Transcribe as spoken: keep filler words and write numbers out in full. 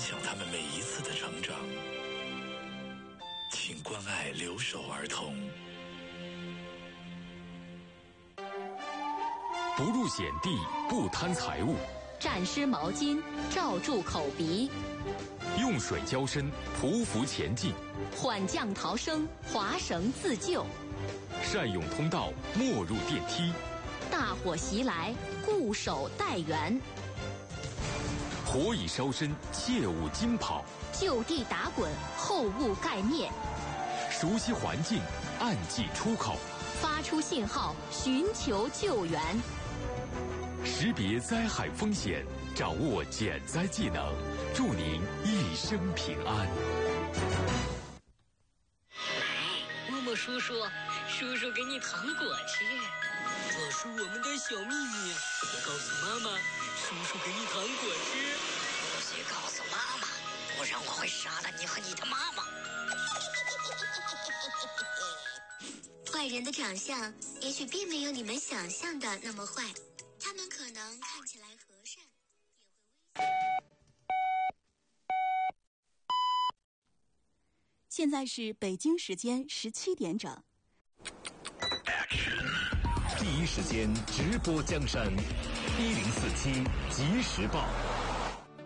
享他们每一次的成长。请关爱留守儿童。 不入险地，不贪财物。 蘸湿毛巾，罩住口鼻。 用水浇身，匍匐前进。 缓降逃生，划绳自救。 善用通道，莫入电梯。 大火袭来，固守待援。 火已烧身，切勿惊跑。 就地打滚，后勿盖灭。 熟悉环境，暗记出口。 发出信号，寻求救援。 识别灾害风险，掌握减灾技能，祝您一生平安。 来，默默叔叔，叔叔给你糖果吃。 这是我们的小秘密，别告诉妈妈。叔叔给你糖果吃， 不许告诉妈妈，不然我会杀了你和你的妈妈。 坏人的长相也许并没有你们想象的那么坏，他们可能看起来和善，也会危险。 现在是北京时间十七点整。 第一时间直播江山，一零四七即时报。